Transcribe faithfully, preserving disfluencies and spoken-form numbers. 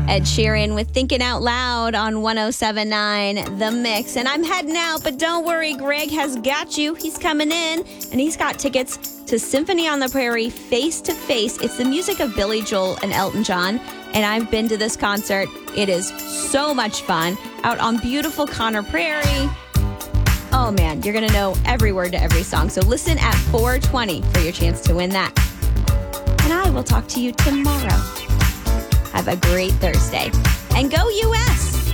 Ed Sheeran with Thinking Out Loud on one oh seven point nine The Mix. And I'm heading out, but don't worry, Greg has got you. He's coming in, and he's got tickets to Symphony on the Prairie Face to Face. It's the music of Billy Joel and Elton John, and I've been to this concert. It is so much fun out on beautiful Conner Prairie. Oh, man, you're going to know every word to every song. So listen at four twenty for your chance to win that. And I will talk to you tomorrow. Have a great Thursday. And go U S!